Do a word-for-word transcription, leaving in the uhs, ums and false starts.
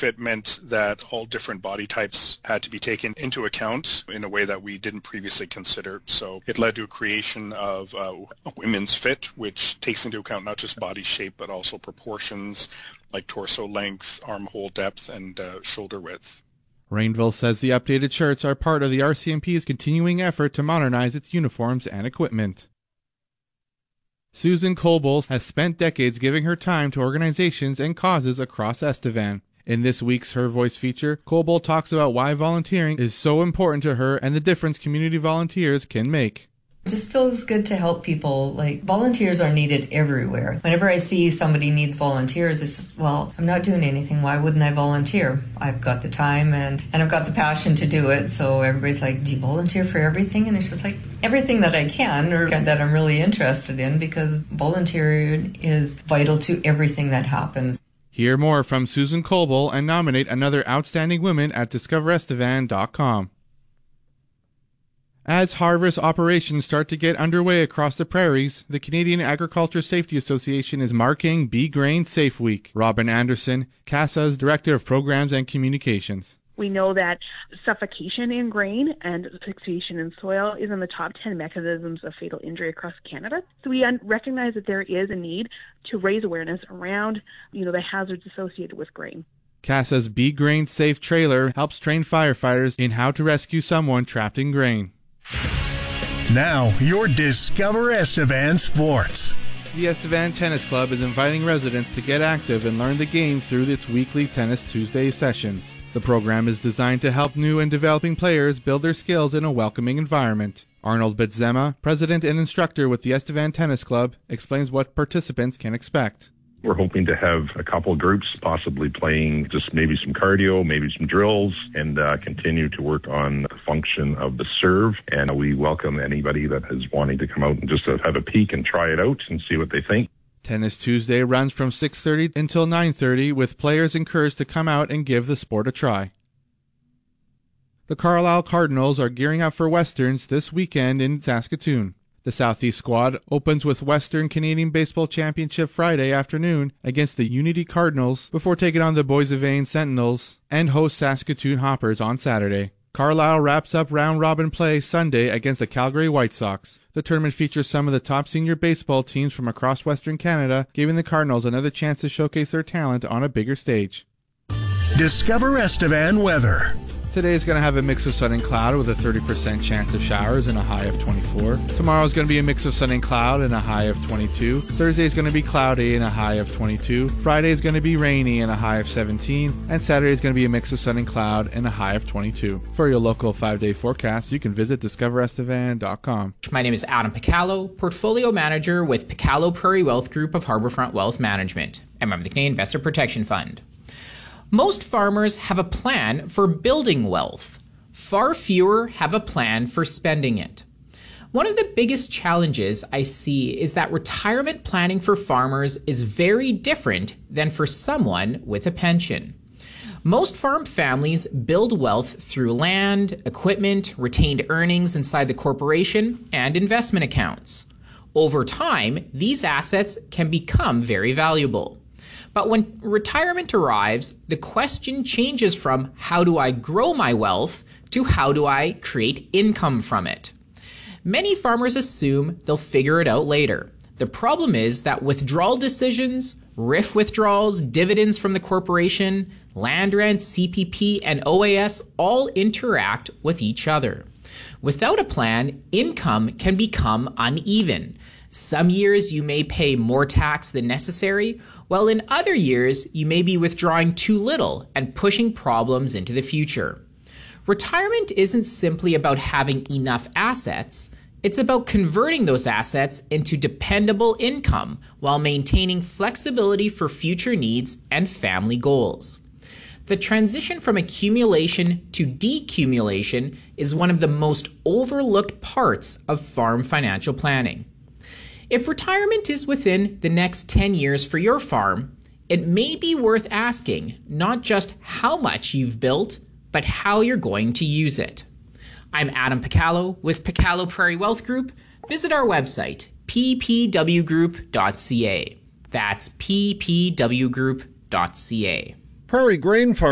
fit meant that all different body types had to be taken into account in a way that we didn't previously consider. So it led to a creation of uh, Women's Fit, which takes into account not just body shape, but also proportions like torso length, armhole depth, and uh, shoulder width. Rainville says the updated shirts are part of the R C M P's continuing effort to modernize its uniforms and equipment. Susan Coble has spent decades giving her time to organizations and causes across Estevan. In this week's Her Voice feature, Coble talks about why volunteering is so important to her and the difference community volunteers can make. It just feels good to help people. Like, volunteers are needed everywhere. Whenever I see somebody needs volunteers, it's just, well, I'm not doing anything. Why wouldn't I volunteer? I've got the time and, and I've got the passion to do it. So everybody's like, do you volunteer for everything? And it's just like, everything that I can or that I'm really interested in, because volunteering is vital to everything that happens. Hear more from Susan Coble and nominate another outstanding woman at discover estevan dot com. As harvest operations start to get underway across the prairies, the Canadian Agriculture Safety Association is marking Be Grain Safe Week. Robin Anderson, C A S A's Director of Programs and Communications. We know that suffocation in grain and asphyxiation in soil is in the top ten mechanisms of fatal injury across Canada. So we un- recognize that there is a need to raise awareness around, you know, the hazards associated with grain. C A S A's Be Grain Safe trailer helps train firefighters in how to rescue someone trapped in grain. Now, your Discover Estevan Sports. The Estevan Tennis Club is inviting residents to get active and learn the game through its weekly Tennis Tuesday sessions. The program is designed to help new and developing players build their skills in a welcoming environment. Arnold Bedzema, president and instructor with the Estevan Tennis Club, explains what participants can expect. We're hoping to have a couple groups possibly playing just maybe some cardio, maybe some drills, and uh, continue to work on the function of the serve. And we welcome anybody that is wanting to come out and just have a peek and try it out and see what they think. Tennis Tuesday runs from six thirty until nine thirty, with players encouraged to come out and give the sport a try. The Carlisle Cardinals are gearing up for Westerns this weekend in Saskatoon. The Southeast squad opens with Western Canadian Baseball Championship Friday afternoon against the Unity Cardinals before taking on the Boissevain Sentinels and host Saskatoon Hoppers on Saturday. Carlisle wraps up round-robin play Sunday against the Calgary White Sox. The tournament features some of the top senior baseball teams from across Western Canada, giving the Cardinals another chance to showcase their talent on a bigger stage. Discover Estevan weather. Today is going to have a mix of sun and cloud with a thirty percent chance of showers and a high of twenty-four. Tomorrow is going to be a mix of sun and cloud and a high of twenty-two. Thursday is going to be cloudy and a high of twenty-two. Friday is going to be rainy and a high of seventeen. And Saturday is going to be a mix of sun and cloud and a high of twenty-two. For your local five-day forecast, you can visit discover estevan dot com. My name is Adam Picallo, Portfolio Manager with Picallo Prairie Wealth Group of Harbourfront Wealth Management, and member of the Canadian Investor Protection Fund. Most farmers have a plan for building wealth. Far fewer have a plan for spending it. One of the biggest challenges I see is that retirement planning for farmers is very different than for someone with a pension. Most farm families build wealth through land, equipment, retained earnings inside the corporation, and investment accounts. Over time, these assets can become very valuable. But when retirement arrives, the question changes from how do I grow my wealth to how do I create income from it. Many farmers assume they'll figure it out later. The problem is that withdrawal decisions, R I F withdrawals, dividends from the corporation, land rent, C P P, and O A S all interact with each other. Without a plan, income can become uneven. Some years you may pay more tax than necessary, while in other years you may be withdrawing too little and pushing problems into the future. Retirement isn't simply about having enough assets, it's about converting those assets into dependable income while maintaining flexibility for future needs and family goals. The transition from accumulation to decumulation is one of the most overlooked parts of farm financial planning. If retirement is within the next ten years for your farm, it may be worth asking not just how much you've built, but how you're going to use it. I'm Adam Picallo with Picallo Prairie Wealth Group. Visit our website, p p w group dot c a. That's p p w group dot c a. Prairie Grain Farm